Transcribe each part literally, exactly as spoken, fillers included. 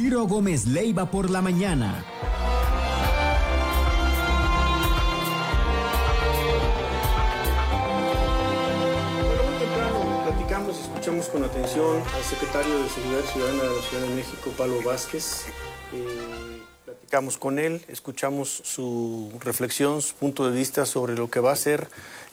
Ciro Gómez Leiva por la mañana. Platicamos, escuchamos con atención al secretario de Seguridad Ciudadana de la Ciudad de México, Pablo Vázquez. Eh, platicamos con él, escuchamos su reflexión, su punto de vista sobre lo que va a ser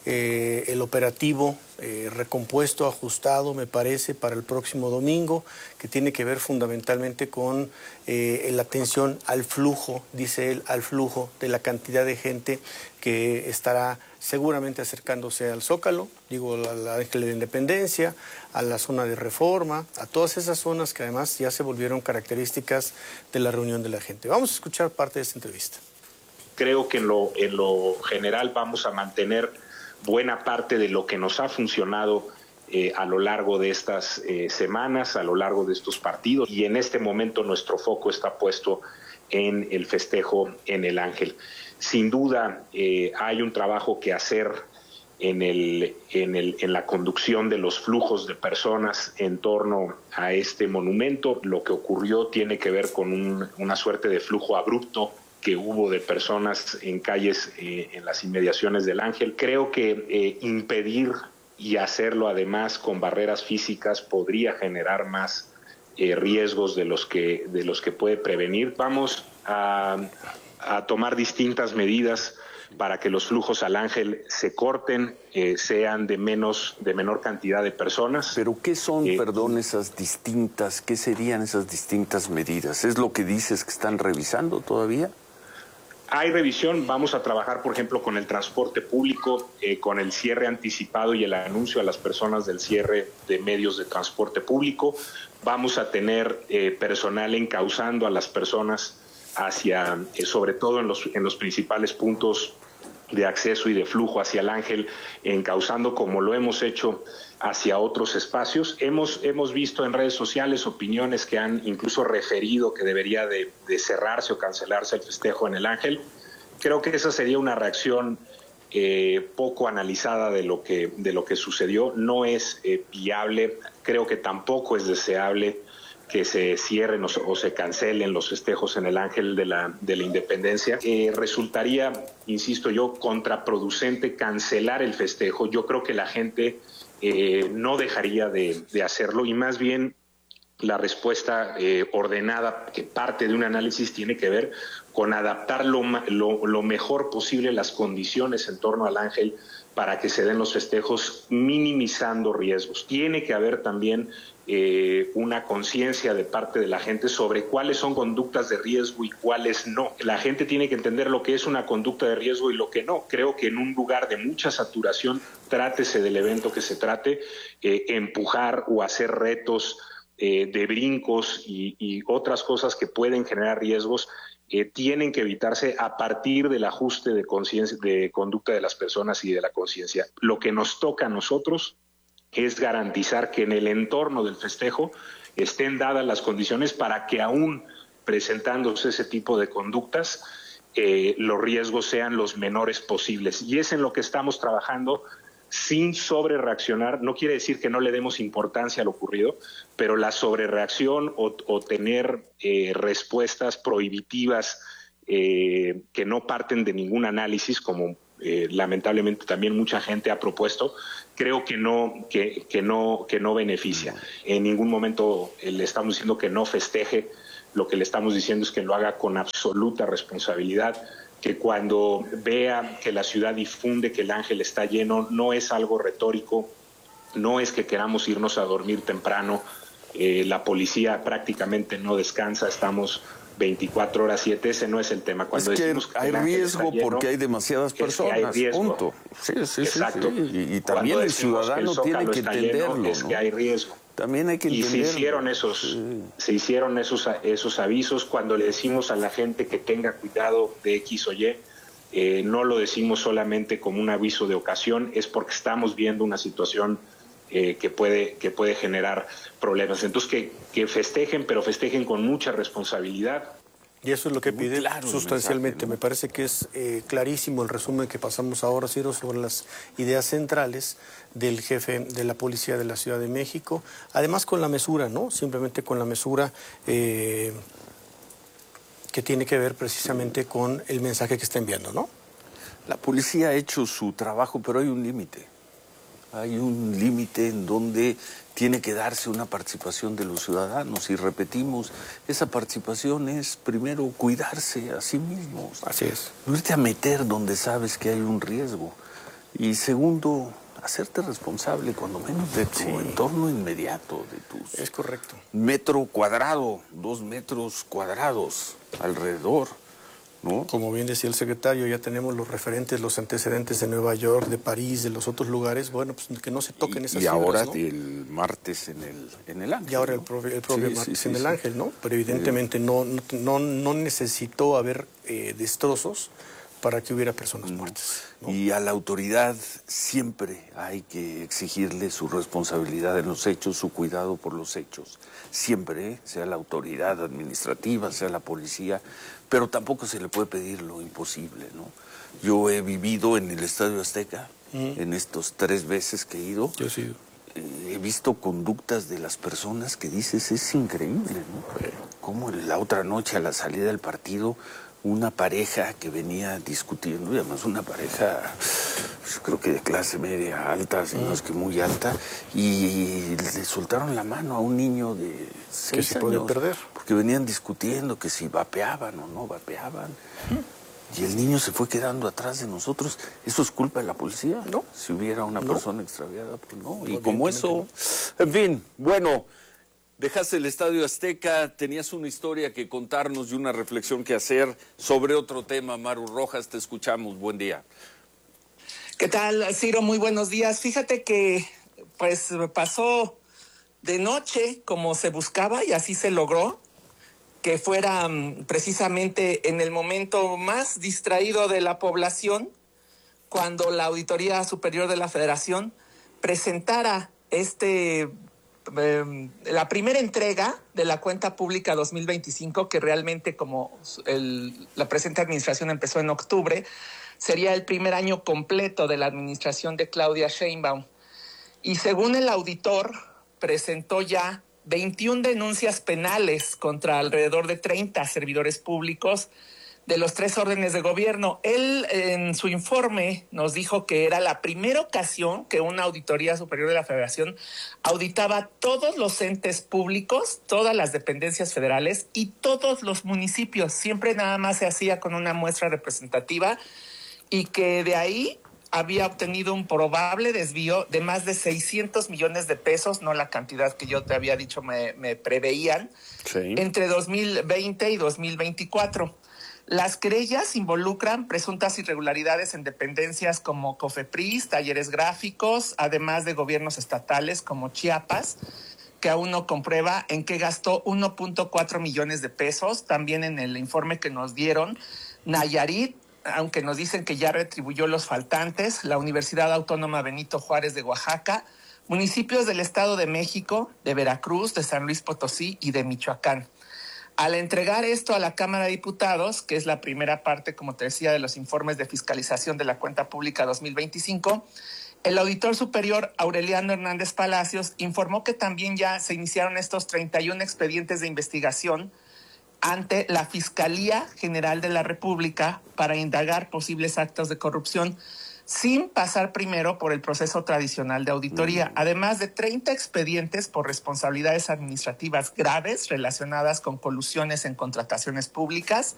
eh, el operativo eh, recompuesto, ajustado, me parece, para el próximo domingo, que tiene que ver fundamentalmente con eh, la atención al flujo, dice él, al flujo de la cantidad de gente que estará seguramente acercándose al Zócalo, digo, a la Ángel de la Independencia, a la zona de Reforma, a todas esas zonas que además ya se volvieron características de la reunión de la gente. Vamos a escuchar parte de esta entrevista. Creo que en lo, en lo general vamos a mantener buena parte de lo que nos ha funcionado eh, a lo largo de estas eh, semanas, a lo largo de estos partidos, y en este momento nuestro foco está puesto en el festejo en el Ángel. Sin duda eh, hay un trabajo que hacer en, el, en, el, en la conducción de los flujos de personas en torno a este monumento. Lo que ocurrió tiene que ver con un, una suerte de flujo abrupto que hubo de personas en calles eh, en las inmediaciones del Ángel. Creo que eh, impedir y hacerlo además con barreras físicas podría generar más eh, riesgos de los que, de los que puede prevenir. Vamos a... a tomar distintas medidas para que los flujos al Ángel se corten, eh, sean de menos, de menor cantidad de personas. ¿Pero qué son, eh, perdón, esas distintas, qué serían esas distintas medidas? ¿Es lo que dices que están revisando todavía? Hay revisión, vamos a trabajar, por ejemplo, con el transporte público, eh, con el cierre anticipado y el anuncio a las personas del cierre de medios de transporte público. Vamos a tener eh, personal encauzando a las personas hacia, eh, sobre todo en los, en los principales puntos de acceso y de flujo hacia el Ángel, encauzando como lo hemos hecho hacia otros espacios. Hemos, hemos visto en redes sociales opiniones que han incluso referido que debería de, de cerrarse o cancelarse el festejo en el Ángel. Creo que esa sería una reacción eh, poco analizada de lo que, de lo que sucedió. No es eh, viable, creo que tampoco es deseable que se cierren o, o se cancelen los festejos en el Ángel de la, de la Independencia. Eh, resultaría, insisto yo, contraproducente cancelar el festejo. Yo creo que la gente eh, no dejaría de, de hacerlo y más bien la respuesta eh, ordenada, que parte de un análisis, tiene que ver con adaptar lo, lo, lo mejor posible las condiciones en torno al Ángel para que se den los festejos minimizando riesgos. Tiene que haber también Eh, una conciencia de parte de la gente sobre cuáles son conductas de riesgo y cuáles no. La gente tiene que entender lo que es una conducta de riesgo y lo que no. Creo que en un lugar de mucha saturación, trátese del evento que se trate, eh, empujar o hacer retos eh, de brincos y, y otras cosas que pueden generar riesgos, eh, tienen que evitarse a partir del ajuste de conciencia, de conducta de las personas y de la conciencia. Lo que nos toca a nosotros es garantizar que en el entorno del festejo estén dadas las condiciones para que aún presentándose ese tipo de conductas, eh, los riesgos sean los menores posibles. Y es en lo que estamos trabajando sin sobrereaccionar. No quiere decir que no le demos importancia a lo ocurrido, pero la sobrereacción o, o tener eh, respuestas prohibitivas eh, que no parten de ningún análisis, como Eh, lamentablemente también mucha gente ha propuesto, creo que no, que, que no, que no beneficia. En ningún momento eh, le estamos diciendo que no festeje, lo que le estamos diciendo es que lo haga con absoluta responsabilidad, que cuando vea que la ciudad difunde que el Ángel está lleno, no es algo retórico, no es que queramos irnos a dormir temprano, eh, la policía prácticamente no descansa, estamos veinticuatro horas siete, ese no es el tema. Cuando es que decimos que hay riesgo lleno, porque hay demasiadas personas, es que hay punto. Sí, sí, Exacto. sí, sí. Y, y también el ciudadano que el tiene que entenderlo, lleno, es ¿no? que hay riesgo. También hay que entenderlo. Y se hicieron esos, sí. se hicieron esos, esos avisos cuando le decimos a la gente que tenga cuidado de X o Y. Eh, no lo decimos solamente como un aviso de ocasión, es porque estamos viendo una situación eh, que puede que puede generar problemas. Entonces que, que festejen, pero festejen con mucha responsabilidad. Y eso es lo que Muy pide claro sustancialmente. mensaje, ¿no? Me parece que es eh, clarísimo el resumen que pasamos ahora, Ciro, sobre las ideas centrales del jefe de la Policía de la Ciudad de México. Además con la mesura, ¿no? Simplemente con la mesura, eh, que tiene que ver precisamente con el mensaje que está enviando, ¿no? La policía ha hecho su trabajo, pero hay un límite. Hay un límite en donde tiene que darse una participación de los ciudadanos. Y repetimos, esa participación es primero cuidarse a sí mismos. Así es. No irte a meter donde sabes que hay un riesgo. Y segundo, hacerte responsable cuando menos de tu sí. entorno inmediato, de tus... Es correcto. Metro cuadrado, dos metros cuadrados alrededor, ¿no? Como bien decía el secretario, ya tenemos los referentes, los antecedentes de Nueva York, de París, de los otros lugares. Bueno, pues que no se toquen y, esas y fibras, ahora ¿no? el martes en el, en el Ángel. Y ahora ¿no? el propio, el propio sí, martes sí, sí, en el sí. Ángel, ¿no? Pero evidentemente sí. no, no, no necesitó haber eh, destrozos para que hubiera personas no. muertas, ¿no? Y a la autoridad siempre hay que exigirle su responsabilidad en los hechos, su cuidado por los hechos. Siempre, ¿eh? Sea la autoridad administrativa, sea la policía, pero tampoco se le puede pedir lo imposible, ¿no? Yo he vivido en el Estadio Azteca, mm. en estos tres veces que he ido. Yo sí. Eh, he visto conductas de las personas que dices, es increíble, ¿no? Sí. Como la otra noche a la salida del partido, una pareja que venía discutiendo, y además una pareja, yo creo que de clase media alta, si no es que muy alta, y le soltaron la mano a un niño de seis que se años. puede perder. Porque venían discutiendo que si vapeaban o no vapeaban. ¿Mm? Y el niño se fue quedando atrás de nosotros. ¿Eso es culpa de la policía? No. Si hubiera una no. persona extraviada, pues no. Y no, como eso, no. En fin, bueno... Dejaste el Estadio Azteca, tenías una historia que contarnos y una reflexión que hacer sobre otro tema. Maru Rojas, te escuchamos. Buen día. ¿Qué tal, Ciro? Muy buenos días. Fíjate que pues pasó de noche como se buscaba y así se logró, que fuera um, precisamente en el momento más distraído de la población, cuando la Auditoría Superior de la Federación presentara este... la primera entrega de la cuenta pública dos mil veinticinco, que realmente como el, la presente administración empezó en octubre, sería el primer año completo de la administración de Claudia Sheinbaum. Y según el auditor, presentó ya veintiuna denuncias penales contra alrededor de treinta servidores públicos de los tres órdenes de gobierno. Él en su informe nos dijo que era la primera ocasión que una Auditoría Superior de la Federación auditaba todos los entes públicos, todas las dependencias federales y todos los municipios. Siempre nada más se hacía con una muestra representativa y que de ahí había obtenido un probable desvío de más de seiscientos millones de pesos, no la cantidad que yo te había dicho me, me preveían, sí. entre dos mil veinte y dos mil veinticuatro. Las querellas involucran presuntas irregularidades en dependencias como COFEPRIS, talleres gráficos, además de gobiernos estatales como Chiapas, que aún no comprueba en qué gastó uno punto cuatro millones de pesos. También en el informe que nos dieron, Nayarit, aunque nos dicen que ya retribuyó los faltantes, la Universidad Autónoma Benito Juárez de Oaxaca, municipios del Estado de México, de Veracruz, de San Luis Potosí y de Michoacán. Al entregar esto a la Cámara de Diputados, que es la primera parte, como te decía, de los informes de fiscalización de la cuenta pública dos mil veinticinco, el auditor superior Aureliano Hernández Palacios informó que también ya se iniciaron estos treinta y uno expedientes de investigación ante la Fiscalía General de la República para indagar posibles actos de corrupción, sin pasar primero por el proceso tradicional de auditoría, además de treinta expedientes por responsabilidades administrativas graves relacionadas con colusiones en contrataciones públicas,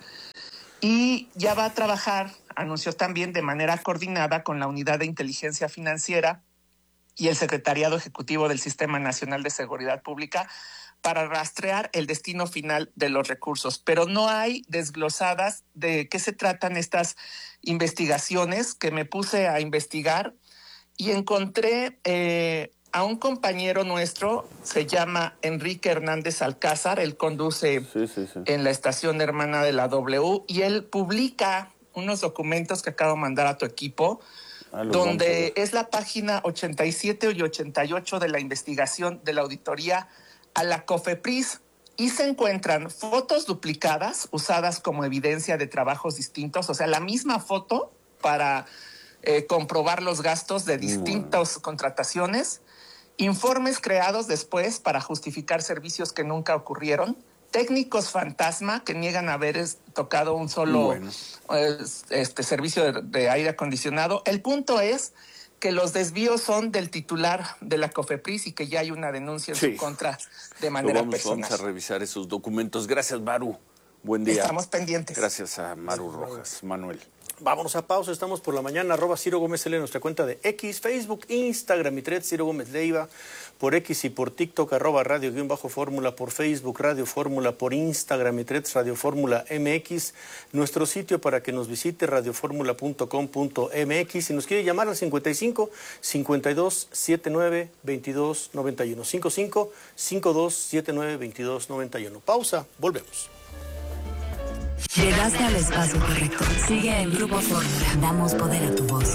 y ya va a trabajar, anunció también, de manera coordinada con la Unidad de Inteligencia Financiera y el Secretariado Ejecutivo del Sistema Nacional de Seguridad Pública para rastrear el destino final de los recursos. Pero no hay desglosadas de qué se tratan estas investigaciones, que me puse a investigar y encontré eh, a un compañero nuestro, se llama Enrique Hernández Alcázar, él conduce sí, sí, sí. en la estación hermana de la W, y él publica unos documentos que acabo de mandar a tu equipo, ah, donde es la página ochenta y siete y ochenta y ocho de la investigación de la auditoría a la COFEPRIS, y se encuentran fotos duplicadas usadas como evidencia de trabajos distintos, o sea, la misma foto para eh, comprobar los gastos de distintas bueno. contrataciones, informes creados después para justificar servicios que nunca ocurrieron, técnicos fantasma que niegan haber es, tocado un solo bueno. es, este servicio de, de aire acondicionado. El punto es que los desvíos son del titular de la COFEPRIS y que ya hay una denuncia en Sí. su contra de manera vamos, personal. Vamos a revisar esos documentos. Gracias, Maru. Buen día. Estamos pendientes. Gracias a Maru Rojas. Manuel. Vámonos a pausa, estamos por la mañana, arroba Ciro Gómez L, nuestra cuenta de X, Facebook, Instagram, mi thread, Ciro Gómez Leiva, por X y por TikTok, arroba Radio guión bajo Fórmula, por Facebook, Radio Fórmula, por Instagram, mi thread, Radio Fórmula M X, nuestro sitio para que nos visite, radio fórmula punto com punto m x, si nos quiere llamar al cincuenta y cinco, cincuenta y dos, setenta y nueve, veintidós noventa y uno, cincuenta y cinco, cincuenta y dos, setenta y nueve, veintidós noventa y uno. Pausa, volvemos. Llegaste al espacio correcto. Sigue en Grupo Fórmula. Damos poder a tu voz.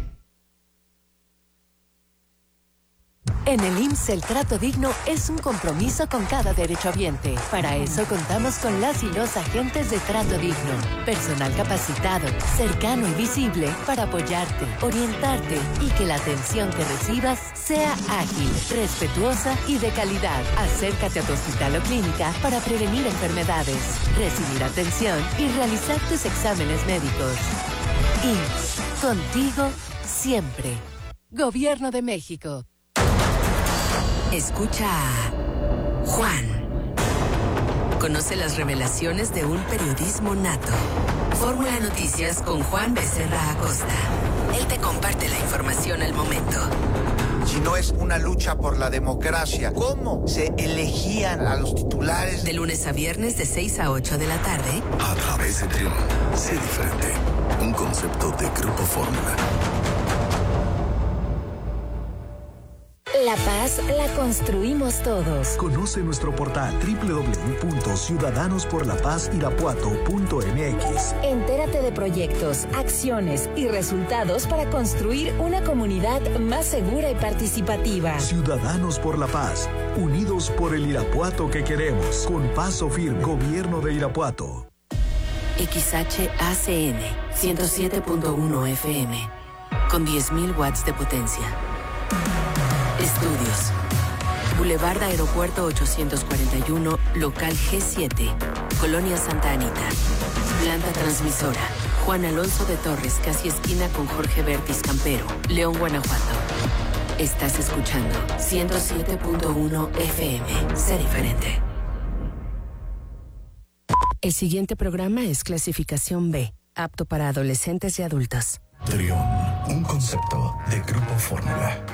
En el I M S S el trato digno es un compromiso con cada derechohabiente. Para eso contamos con las y los agentes de trato digno. Personal capacitado, cercano y visible para apoyarte, orientarte y que la atención que recibas sea ágil, respetuosa y de calidad. Acércate a tu hospital o clínica para prevenir enfermedades, recibir atención y realizar tus exámenes médicos. I M S S, contigo siempre. Gobierno de México. Escucha a Juan. Conoce las revelaciones de un periodismo nato. Fórmula Noticias con Juan Becerra Acosta. Él te comparte la información al momento. Si no es una lucha por la democracia, ¿cómo se elegían a los titulares? De lunes a viernes de seis a ocho de la tarde. A través de Trión, sé diferente. Un concepto de Grupo Fórmula. La paz la construimos todos. Conoce nuestro portal doble u doble u doble u punto ciudadanos por la paz irapuato punto m x. Entérate de proyectos, acciones y resultados para construir una comunidad más segura y participativa. Ciudadanos por la Paz, unidos por el Irapuato que queremos. Con paso firme, Gobierno de Irapuato. X H A C N ciento siete punto uno F M con diez mil watts de potencia. Estudios. Boulevard Aeropuerto ochocientos cuarenta y uno, local G siete, Colonia Santa Anita. Planta transmisora. Juan Alonso de Torres, casi esquina con Jorge Bertis Campero, León, Guanajuato. Estás escuchando ciento siete punto uno F M. Sé diferente. El siguiente programa es clasificación B, apto para adolescentes y adultos. Trión, un concepto de Grupo Fórmula.